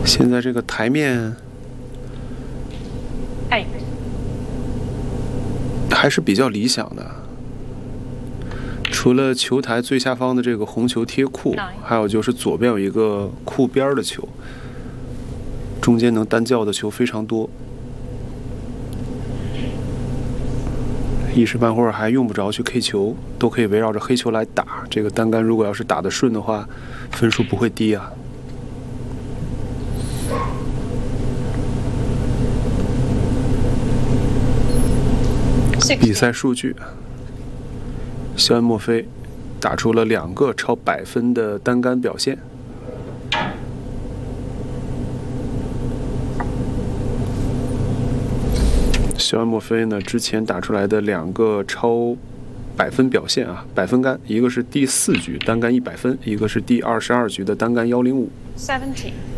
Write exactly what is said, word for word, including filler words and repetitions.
现在这个台面还是比较理想的。 除了球台最下方的这个红球贴库，还有就是左边有一个库边的球，中间能单叫的球非常多，一时半会儿还用不着去 K 球，都可以围绕着黑球来打。这个单杆如果要是打得顺的话，分数不会低啊。比赛数据。 肖恩·墨菲打出了两个超百分的单杆表现。肖恩·墨菲呢，之前打出来的两个超百分表现啊，百分杆，一个是第四局单杆一百分，一个是第二十二局的单杆幺零五。 seventeen